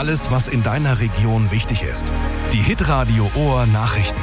Alles, was in deiner Region wichtig ist. Die Hitradio Ohr Nachrichten.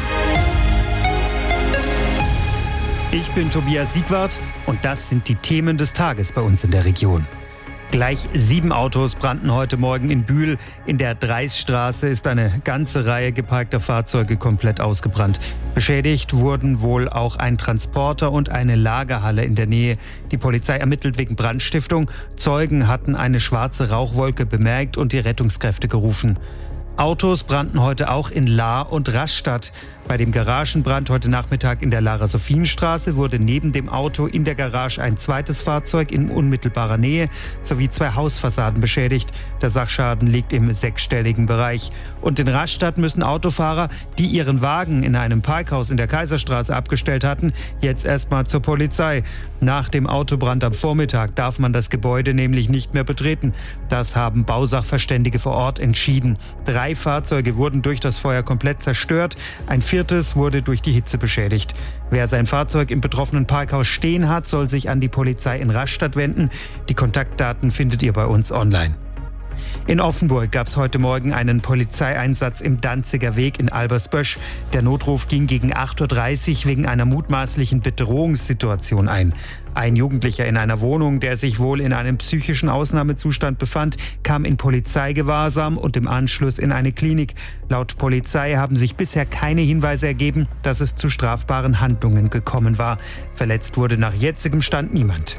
Ich bin Tobias Siegwart und das sind die Themen des Tages bei uns in der Region. Gleich 7 Autos brannten heute Morgen in Bühl. In der Dreisstraße ist eine ganze Reihe geparkter Fahrzeuge komplett ausgebrannt. Beschädigt wurden wohl auch ein Transporter und eine Lagerhalle in der Nähe. Die Polizei ermittelt wegen Brandstiftung. Zeugen hatten eine schwarze Rauchwolke bemerkt und die Rettungskräfte gerufen. Autos brannten heute auch in Lahr und Rastatt. Bei dem Garagenbrand heute Nachmittag in der Lara-Sophienstraße wurde neben dem Auto in der Garage ein zweites Fahrzeug in unmittelbarer Nähe sowie 2 Hausfassaden beschädigt. Der Sachschaden liegt im 6-stelligen Bereich. Und in Rastatt müssen Autofahrer, die ihren Wagen in einem Parkhaus in der Kaiserstraße abgestellt hatten, jetzt erstmal zur Polizei. Nach dem Autobrand am Vormittag darf man das Gebäude nämlich nicht mehr betreten. Das haben Bausachverständige vor Ort entschieden. 3 Fahrzeuge wurden durch das Feuer komplett zerstört. Ein 4. wurde durch die Hitze beschädigt. Wer sein Fahrzeug im betroffenen Parkhaus stehen hat, soll sich an die Polizei in Rastatt wenden. Die Kontaktdaten findet ihr bei uns online. In Offenburg gab es heute Morgen einen Polizeieinsatz im Danziger Weg in Albersbösch. Der Notruf ging gegen 8.30 Uhr wegen einer mutmaßlichen Bedrohungssituation ein. Ein Jugendlicher in einer Wohnung, der sich wohl in einem psychischen Ausnahmezustand befand, kam in Polizeigewahrsam und im Anschluss in eine Klinik. Laut Polizei haben sich bisher keine Hinweise ergeben, dass es zu strafbaren Handlungen gekommen war. Verletzt wurde nach jetzigem Stand niemand.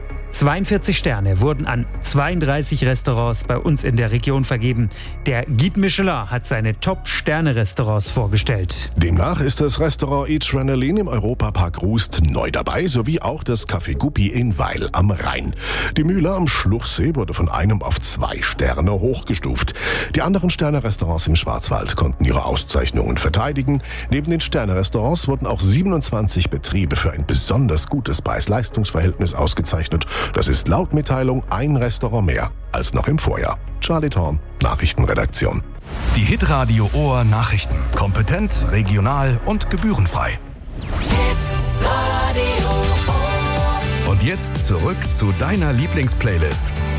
42 Sterne wurden an 32 Restaurants bei uns in der Region vergeben. Der Guide Michelin hat seine Top-Sterne-Restaurants vorgestellt. Demnach ist das Restaurant Adrenaline im Europapark Rust neu dabei, sowie auch das Café Guppi in Weil am Rhein. Die Mühle am Schluchsee wurde von 1 auf 2 Sterne hochgestuft. Die anderen Sterne-Restaurants im Schwarzwald konnten ihre Auszeichnungen verteidigen. Neben den Sterne-Restaurants wurden auch 27 Betriebe für ein besonders gutes Preis-Leistungs-Verhältnis ausgezeichnet. Das ist laut Mitteilung ein Restaurant mehr als noch im Vorjahr. Charlie Thorn, Nachrichtenredaktion. Die Hitradio Ohr Nachrichten. Kompetent, regional und gebührenfrei. Hitradio Ohr. Und jetzt zurück zu deiner Lieblingsplaylist.